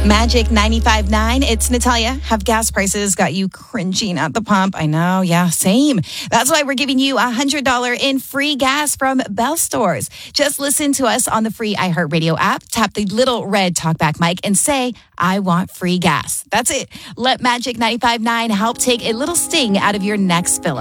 Magic 95.9. It's Natalia. Have gas prices got you cringing at the pump? I know. Yeah, same. That's why we're giving you $100 in free gas from Bell Stores. Just listen to us on the free iHeartRadio app. Tap the little red talkback mic and say, I want free gas. That's it. Let Magic 95.9 help take a little sting out of your next fill.